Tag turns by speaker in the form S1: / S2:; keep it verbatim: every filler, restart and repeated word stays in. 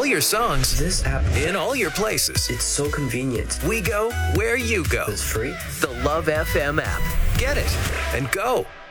S1: your songs
S2: This app,
S1: in all your places.
S2: it's so convenient.
S1: We go where you go.
S2: It's free.
S1: The Love F M app. Get it and go.